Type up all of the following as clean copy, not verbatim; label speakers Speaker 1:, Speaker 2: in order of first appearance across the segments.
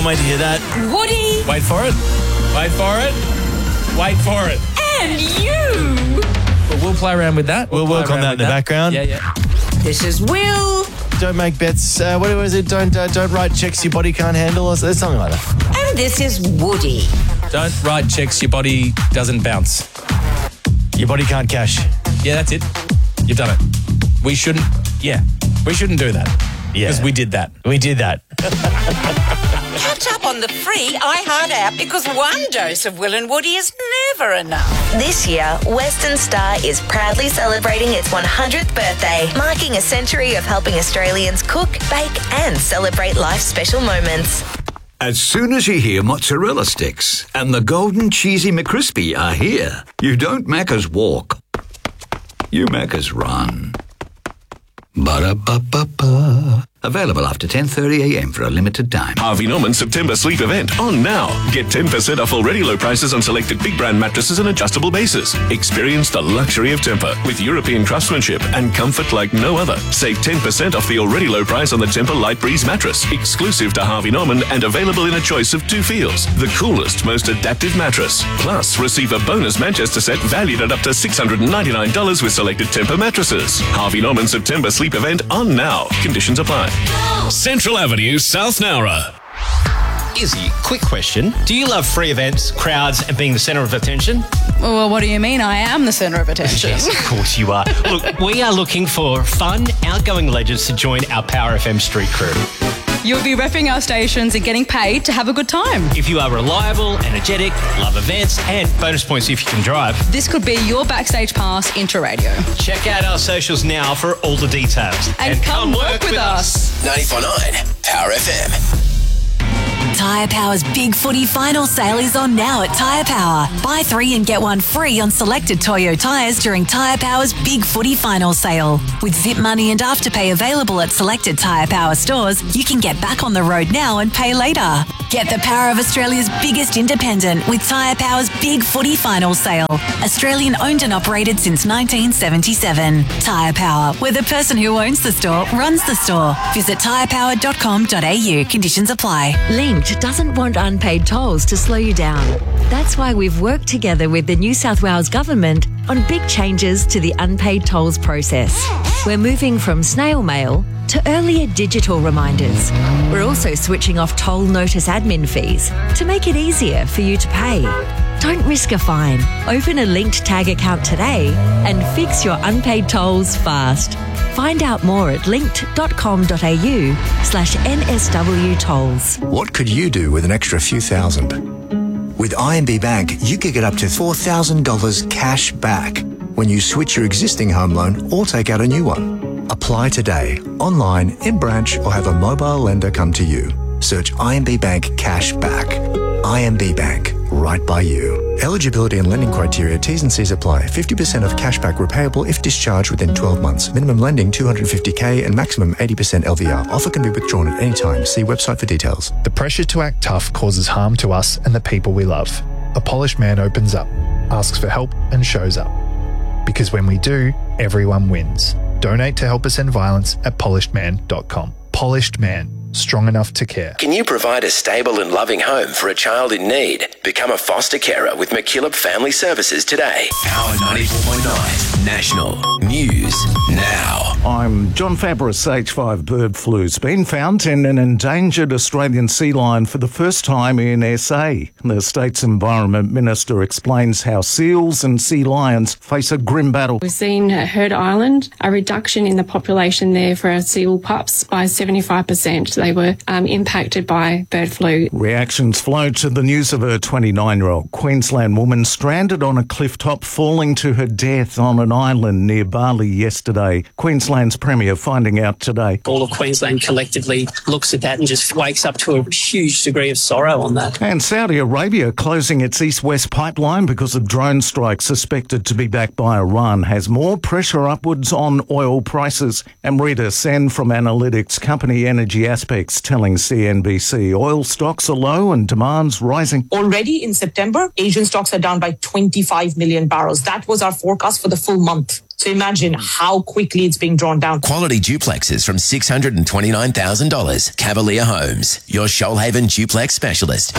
Speaker 1: Can't wait to hear that.
Speaker 2: Woody.
Speaker 1: Wait for it. Wait for it. Wait for it.
Speaker 2: And you.
Speaker 1: But we'll play around with that. We'll work on that in the background.
Speaker 2: Yeah. This is Will.
Speaker 1: Don't make bets. What was it? Don't write checks your body can't handle or something like that.
Speaker 2: And this is Woody.
Speaker 1: Don't write checks your body doesn't bounce. Your body can't cash. Yeah, that's it. You've done it. We shouldn't do that. Yeah. Because we did that. We did that.
Speaker 2: Catch up on the free iHeart app because one dose of Will and Woody is never enough.
Speaker 3: This year, Western Star is proudly celebrating its 100th birthday, marking a century of helping Australians cook, bake and celebrate life's special moments.
Speaker 4: As soon as you hear mozzarella sticks and the golden cheesy McCrispy are here, you don't Macca's walk, you Macca's run. Ba-da-ba-ba-ba. Available after 10:30am for a limited time.
Speaker 5: Harvey Norman September sleep event on now. Get 10% off already low prices on selected big brand mattresses and adjustable bases. Experience the luxury of Tempur with European craftsmanship and comfort like no other. Save 10% off the already low price on the Tempur Light Breeze mattress, exclusive to Harvey Norman and available in a choice of 2 feels. The coolest, most adaptive mattress. Plus, receive a bonus Manchester set valued at up to $699 with selected Tempur mattresses. Harvey Norman September sleep event on now. Conditions apply.
Speaker 6: Central Avenue, South Nowra.
Speaker 7: Izzy, quick question. Do you love free events, crowds, and being the centre of attention?
Speaker 8: Well, what do you mean? I am the centre of attention.
Speaker 7: Yes, of course you are. Look, we are looking for fun, outgoing legends to join our Power FM street crew.
Speaker 8: You'll be repping our stations and getting paid to have a good time.
Speaker 7: If you are reliable, energetic, love events, and bonus points if you can drive.
Speaker 8: This could be your backstage pass into radio.
Speaker 7: Check out our socials now for all the details.
Speaker 8: And come work with us.
Speaker 6: 94.9 Power FM.
Speaker 9: Tyre Power's Big Footy Final Sale is on now at Tyre Power. Buy 3 and get 1 free on selected Toyo tyres during Tyre Power's Big Footy Final Sale. With Zip Money and Afterpay available at selected Tyre Power stores, you can get back on the road now and pay later. Get the power of Australia's biggest independent with Tyre Power's Big Footy Final Sale. Australian owned and operated since 1977. Tyre Power, where the person who owns the store runs the store. Visit tyrepower.com.au. Conditions apply.
Speaker 10: Linked doesn't want unpaid tolls to slow you down. That's why we've worked together with the New South Wales Government on big changes to the unpaid tolls process. We're moving from snail mail to earlier digital reminders. We're also switching off toll notice admin fees to make it easier for you to pay. Don't risk a fine. Open a Linked Tag account today and fix your unpaid tolls fast. Find out more at linked.com.au/NSW tolls.
Speaker 11: What could you do with an extra few thousand? With IMB Bank, you could get up to $4,000 cash back when you switch your existing home loan or take out a new one. Apply today, online, in branch, or have a mobile lender come to you. Search IMB Bank Cash Back. IMB Bank, right by you. Eligibility and lending criteria, T's and C's apply. 50% of cashback repayable if discharged within 12 months. Minimum lending $250K and maximum 80% LVR. Offer can be withdrawn at any time. See website for details.
Speaker 12: The pressure to act tough causes harm to us and the people we love. A polished man opens up, asks for help and shows up. Because when we do, everyone wins. Donate to Help Us End Violence at polishedman.com. Polished Man. Strong enough to care.
Speaker 6: Can you provide a stable and loving home for a child in need? Become a foster carer with McKillop Family Services today. Power 94.9 National News Now.
Speaker 13: I'm John Fabris. H5 bird flu's been found in an endangered Australian sea lion for the first time in SA. The state's Environment Minister explains how seals and sea lions face a grim battle.
Speaker 14: We've seen at Heard Island a reduction in the population there for our seal pups by 75%. They were impacted by bird flu.
Speaker 13: Reactions flow to the news of a 29-year-old Queensland woman stranded on a cliff top, falling to her death on an island near Bali yesterday. Queensland's Premier finding out today.
Speaker 15: All of Queensland collectively looks at that and just wakes up to a huge degree of sorrow on that.
Speaker 13: And Saudi Arabia closing its east-west pipeline because of drone strikes suspected to be backed by Iran has more pressure upwards on oil prices. And Rita Sen from analytics company Energy Aspects telling CNBC oil stocks are low and demand's rising.
Speaker 16: Already in September, Asian stocks are down by 25 million barrels. That was our forecast for the full month. So imagine how quickly it's being drawn down.
Speaker 6: Quality duplexes from $629,000. Cavalier Homes, your Shoalhaven duplex specialist.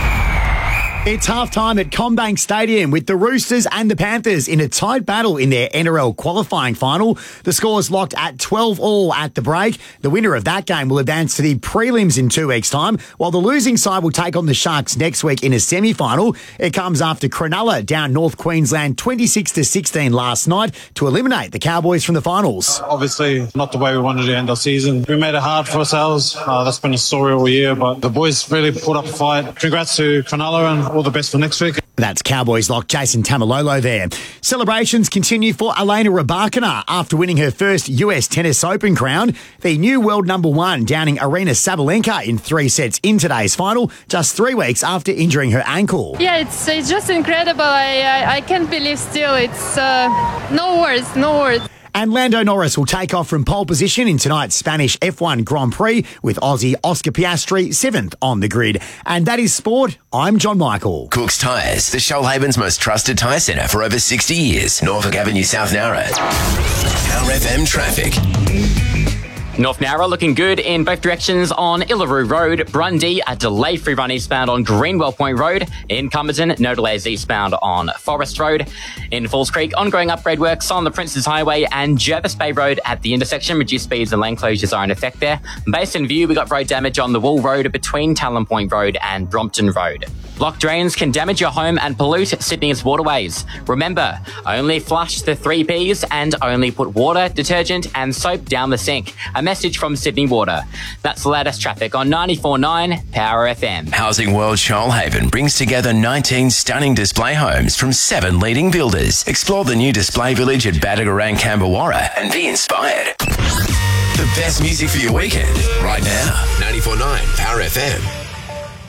Speaker 17: It's half-time at CommBank Stadium with the Roosters and the Panthers in a tight battle in their NRL qualifying final. The score's locked at 12-all at the break. The winner of that game will advance to the prelims in 2 weeks' time, while the losing side will take on the Sharks next week in a semi-final. It comes after Cronulla down North Queensland 26-16 last night to eliminate the Cowboys from the finals.
Speaker 18: Obviously, not the way we wanted to end our season. We made it hard for ourselves. That's been a story all year, but the boys really put up a fight. Congrats to Cronulla and all the best for next week.
Speaker 17: That's Cowboys lock Jason Tamalolo there. Celebrations continue for Elena Rybakina after winning her first US Tennis Open crown. The new world number one downing Aryna Sabalenka in 3 sets in today's final, just 3 weeks after injuring her ankle.
Speaker 19: Yeah, it's just incredible. I can't believe still. It's no words.
Speaker 17: And Lando Norris will take off from pole position in tonight's Spanish F1 Grand Prix with Aussie Oscar Piastri 7th on the grid. And that is sport. I'm John Michael.
Speaker 6: Cook's Tyres, the Shoalhaven's most trusted tyre centre for over 60 years. Norfolk Avenue, South Nowra. Power FM traffic.
Speaker 20: North Nowra looking good in both directions on Illaroo Road. Brundy, a delay-free run eastbound on Greenwell Point Road. In Cumberton, no delays eastbound on Forest Road. In Falls Creek, ongoing upgrade works on the Princes Highway and Jervis Bay Road at the intersection. Reduced speeds and lane closures are in effect there. Based in View, we got road damage on the Wool Road between Talon Point Road and Brompton Road. Blocked drains can damage your home and pollute Sydney's waterways. Remember, only flush the 3 Ps and only put water, detergent and soap down the sink. A message from Sydney Water. That's the latest traffic on 94.9 Power FM.
Speaker 6: Housing World Shoalhaven brings together 19 stunning display homes from 7 leading builders. Explore the new display village at Badagarang, Camberwarra and be inspired. The best music for your weekend right now. 94.9 Power FM.